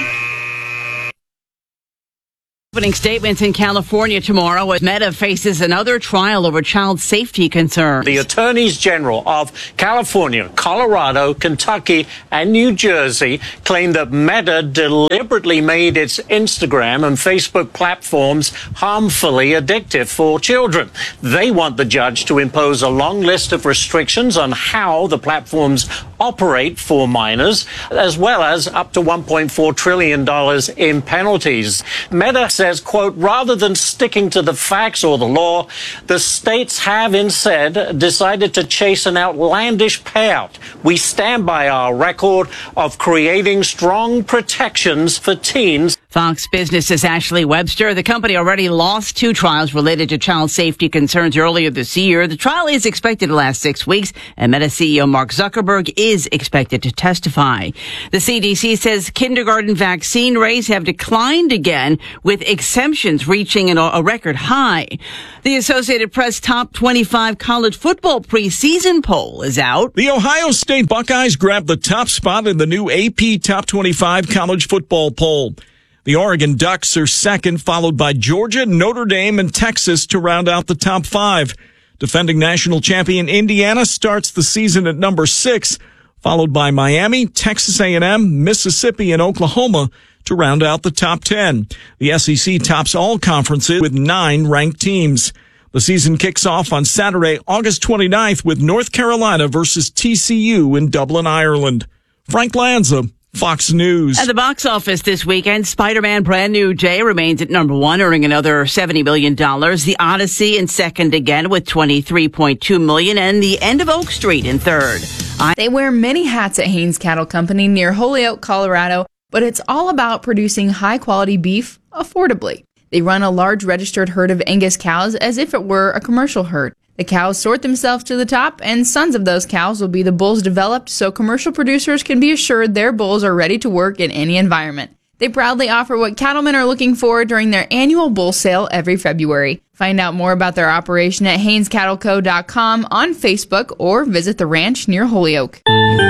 Opening statements in California tomorrow as Meta faces another trial over child safety concerns. The attorneys general of California, Colorado, Kentucky, and New Jersey claim that Meta deliberately made its Instagram and Facebook platforms harmfully addictive for children. They want the judge to impose a long list of restrictions on how the platforms operate for minors, as well as up to $1.4 trillion in penalties. Meta says, quote, rather than sticking to the facts or the law, the states have instead decided to chase an outlandish payout. We stand by our record of creating strong protections for teens. Fox Business's Ashley Webster. The company already lost 2 trials related to child safety concerns earlier this year. The trial is expected to last 6 weeks, and Meta CEO Mark Zuckerberg is expected to testify. The CDC says kindergarten vaccine rates have declined again, with exemptions reaching a record high. The Associated Press Top 25 College Football Preseason Poll is out. The Ohio State Buckeyes grabbed the top spot in the new AP Top 25 College Football Poll. The Oregon Ducks are second, followed by Georgia, Notre Dame, and Texas to round out the top 5. Defending national champion Indiana starts the season at number 6, followed by Miami, Texas A&M, Mississippi, and Oklahoma to round out the top 10. The SEC tops all conferences with 9 ranked teams. The season kicks off on Saturday, August 29th with North Carolina versus TCU in Dublin, Ireland. Frank Lanza, Fox News. At the box office this weekend, Spider-Man Brand New Day remains at number 1, earning another $70 million. The Odyssey in second again with $23.2 million, and The End of Oak Street in third. They wear many hats at Haines Cattle Company near Holyoke, Colorado, but it's all about producing high-quality beef affordably. They run a large registered herd of Angus cows as if it were a commercial herd. The cows sort themselves to the top, and sons of those cows will be the bulls developed so commercial producers can be assured their bulls are ready to work in any environment. They proudly offer what cattlemen are looking for during their annual bull sale every February. Find out more about their operation at HainesCattleCo.com, on Facebook, or visit the ranch near Holyoke.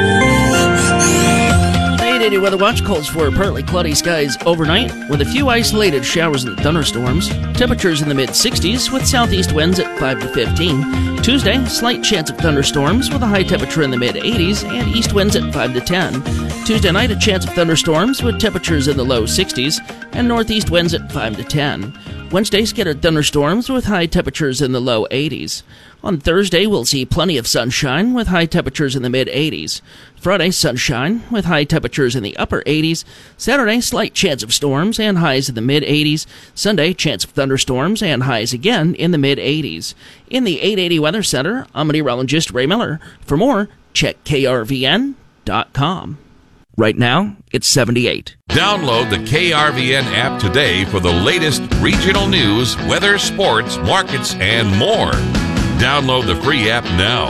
880 Weather Watch calls for partly cloudy skies overnight with a few isolated showers and thunderstorms. Temperatures in the mid-60s with southeast winds at 5 to 15. Tuesday, slight chance of thunderstorms with a high temperature in the mid-80s and east winds at 5 to 10. Tuesday night, a chance of thunderstorms with temperatures in the low 60s and northeast winds at 5 to 10. Wednesday, scattered thunderstorms with high temperatures in the low 80s. On Thursday, we'll see plenty of sunshine with high temperatures in the mid-80s. Friday, sunshine with high temperatures in the upper 80s. Saturday, slight chance of storms and highs in the mid-80s. Sunday, chance of thunderstorms and highs again in the mid-80s. In the 880 Weather Center, I'm meteorologist Ray Miller. For more, check KRVN.com. Right now, it's 78. Download the KRVN app today for the latest regional news, weather, sports, markets, and more. Download the free app now.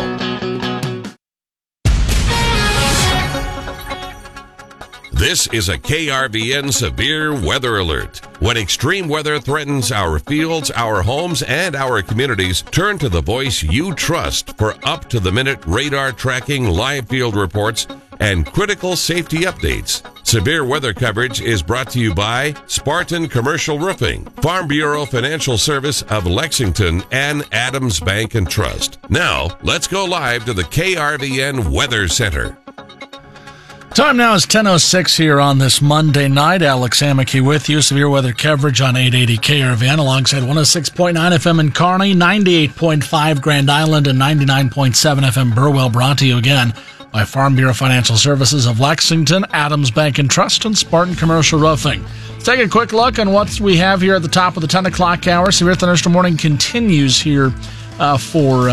This is a KRVN severe weather alert. When extreme weather threatens our fields, our homes, and our communities, turn to the voice you trust for up-to-the-minute radar tracking, live field reports, and critical safety updates. Severe weather coverage is brought to you by Spartan Commercial Roofing, Farm Bureau Financial Service of Lexington, and Adams Bank and Trust. Now, let's go live to the KRVN Weather Center. Time now is 10:06 here on this Monday night. Alex Amicky with you. Severe weather coverage on 880 KRVN alongside 106.9 FM in Kearney, 98.5 Grand Island, and 99.7 FM Burwell. Brought to you again by Farm Bureau Financial Services of Lexington, Adams Bank and Trust, and Spartan Commercial Roofing. Let's take a quick look on what we have here at the top of the 10 o'clock hour. Severe thunderstorm warning continues here for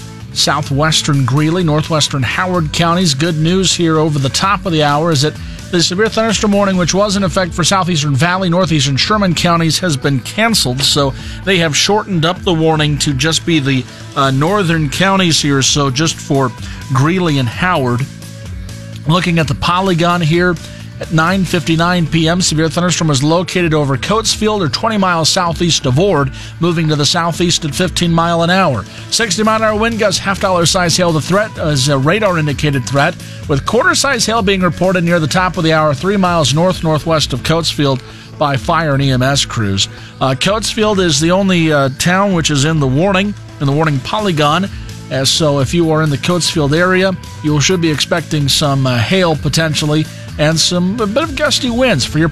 southwestern Greeley, northwestern Howard counties. Good news here over the top of the hour is that The severe thunderstorm warning, which was in effect for southeastern Valley, northeastern Sherman counties, has been canceled, so they have shortened up the warning to just be the northern counties here, so just for Greeley and Howard. Looking at the polygon here, at 9:59 p.m., severe thunderstorm was located over Coatesfield or 20 miles southeast of Ord, moving to the southeast at 15 mile an hour. 60-mile-an-hour wind gusts, half-dollar size hail. The threat is a radar-indicated threat, with quarter-size hail being reported near the top of the hour, 3 miles northwest of Coatesfield by fire and EMS crews. Coatesfield is the only town which is in the warning polygon. So if you are in the Coatesfield area, you should be expecting some hail potentially and a bit of gusty winds for your